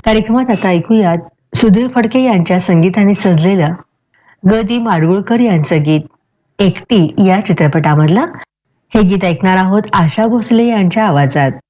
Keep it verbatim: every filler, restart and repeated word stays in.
कार्यक्रमात आता ऐकूयात सुधीर फडके यांच्या संगीताने सजलेलं ग दी माडगुळकर यांचं गीत एकटी या चित्रपटामधलं. हे गीत ऐकणार आहोत आशा भोसले यांच्या आवाजात.